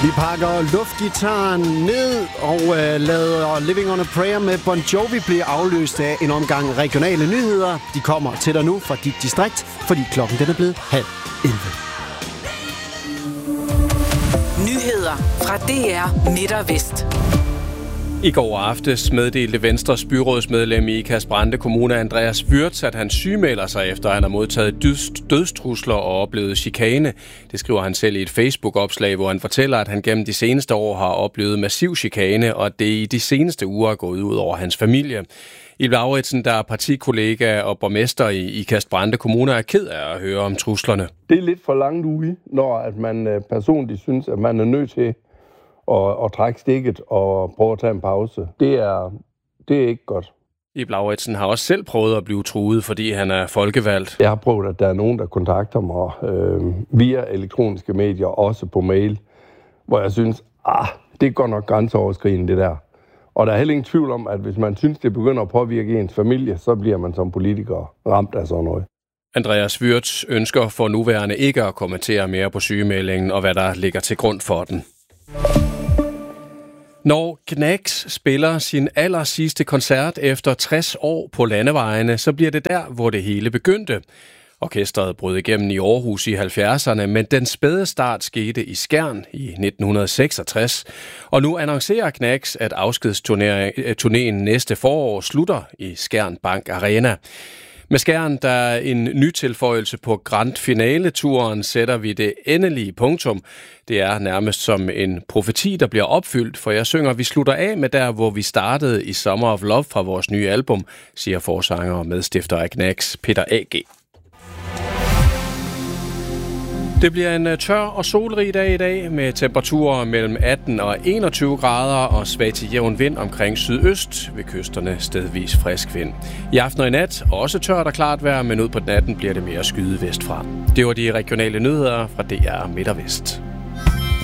Vi pakker luftgitaren ned og lader Living on a Prayer med Bon Jovi blive afløst af en omgang regionale nyheder. De kommer til dig nu fra dit distrikt, fordi klokken den er blevet 10:30. Nyheder fra DR Midt og Vest. I går aftes meddelte Venstres byrådsmedlem i Ikast-Brande Kommune, Andreas Wirtz, at han sygemelder sig efter, at han har modtaget dødstrusler og oplevet chikane. Det skriver han selv i et Facebook-opslag, hvor han fortæller, at han gennem de seneste år har oplevet massiv chikane, og at det i de seneste uger er gået ud over hans familie. Ib Lauritsen, der er partikollega og borgmester i Ikast-Brande Kommune, er ked af at høre om truslerne. Det er lidt for langt ude, når at man personligt synes, at man er nødt til at trække stikket og prøve at tage en pause. Det er ikke godt. Ib Lauritsen har også selv prøvet at blive truet, fordi han er folkevalgt. Jeg har prøvet, at der er nogen, der kontakter mig via elektroniske medier, også på mail, hvor jeg synes, det er godt nok grænseoverskridende det der. Og der er heller ingen tvivl om, at hvis man synes, det begynder at påvirke ens familie, så bliver man som politiker ramt af sådan noget. Andreas Wirtz ønsker for nuværende ikke at kommentere mere på sygemeldingen og hvad der ligger til grund for den. Når Gnags spiller sin allersidste koncert efter 60 år på landevejene, så bliver det der, hvor det hele begyndte. Orkestret brød igennem i Aarhus i 70'erne, men den spæde start skete i Skjern i 1966. Og nu annoncerer Gnags, at afskedsturnéen næste forår slutter i Skjern Bank Arena. Med Skjern, der er en ny tilføjelse på Grand Finale-turen, sætter vi det endelige punktum. Det er nærmest som en profeti, der bliver opfyldt, for jeg synger, vi slutter af med der, hvor vi startede i Summer of Love fra vores nye album, siger forsanger og medstifter af Gnags, Peter A.G. Det bliver en tør og solrig dag i dag med temperaturer mellem 18 og 21 grader og svag til jævn vind omkring sydøst, ved kysterne stedvis frisk vind. I aften og i nat også tørt og klart vejr, men ud på natten bliver det mere skyet vestfra. Det var de regionale nyheder fra DR Midt og Vest.